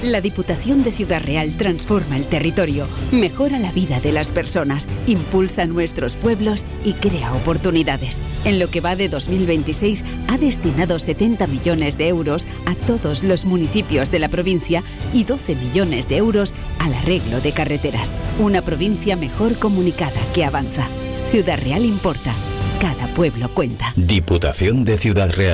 La Diputación de Ciudad Real transforma el territorio, mejora la vida de las personas, impulsa nuestros pueblos y crea oportunidades. En lo que va de 2026 ha destinado 70 millones de euros a todos los municipios de la provincia y 12 millones de euros al arreglo de carreteras. Una provincia mejor comunicada que avanza. Ciudad Real importa. Cada pueblo cuenta. Diputación de Ciudad Real.